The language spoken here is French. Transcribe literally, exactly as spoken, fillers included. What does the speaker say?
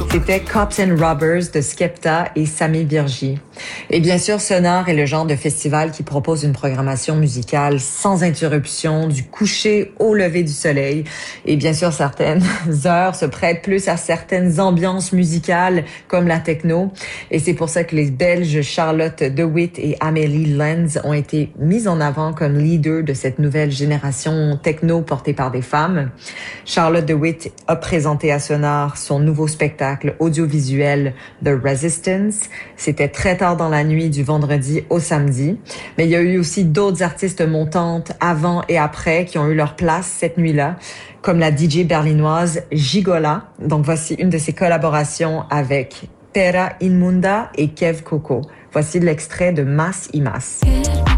C'était Cops and Robbers de Skepta et Sami Birji. Et bien sûr, Sonar est le genre de festival qui propose une programmation musicale sans interruption, du coucher au lever du soleil. Et bien sûr, certaines heures se prêtent plus à certaines ambiances musicales comme la techno. Et c'est pour ça que les Belges Charlotte de Witt et Amélie Lenz ont été mises en avant comme leaders de cette nouvelle génération techno portée par des femmes. Charlotte de Witt a présenté à Sonar son nouveau spectacle audiovisuel The Resistance. C'était très tard dans la nuit du vendredi au samedi. Mais il y a eu aussi d'autres artistes montantes avant et après qui ont eu leur place cette nuit-là, comme la D J berlinoise Gigola. Donc voici une de ses collaborations avec Terra Inmunda et Kev Coco. Voici l'extrait de Mas y Mas.